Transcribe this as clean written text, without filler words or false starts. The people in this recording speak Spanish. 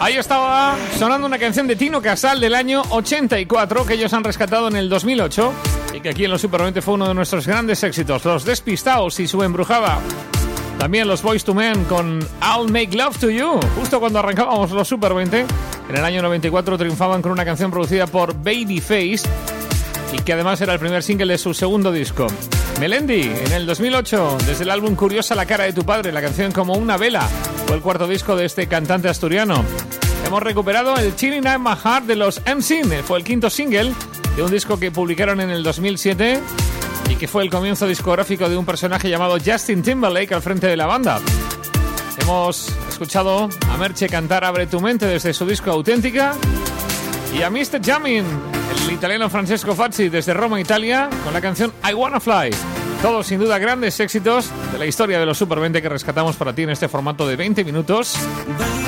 Ahí estaba sonando una canción de Tino Casal del año 84 que ellos han rescatado en el 2008 y que aquí en Los Super 20 fue uno de nuestros grandes éxitos, Los Despistados y su Embrujada. También los Boyz II Men con I'll Make Love to You. Justo cuando arrancábamos Los Super 20, en el año 94 triunfaban con una canción producida por Babyface y que además era el primer single de su segundo disco. Melendi, en el 2008, desde el álbum Curiosa la cara de tu padre, la canción Como una vela, fue el cuarto disco de este cantante asturiano. Hemos recuperado el Chilling in My Heart de los MSIN, fue el quinto single de un disco que publicaron en el 2007 y que fue el comienzo discográfico de un personaje llamado Justin Timberlake al frente de la banda. Hemos escuchado a Merche cantar Abre tu mente desde su disco Auténtica y a Mr. Jamming, el italiano Francesco Fazzi desde Roma, Italia, con la canción I Wanna Fly. Todos sin duda grandes éxitos de la historia de los Super 20 que rescatamos para ti en este formato de 20 minutos.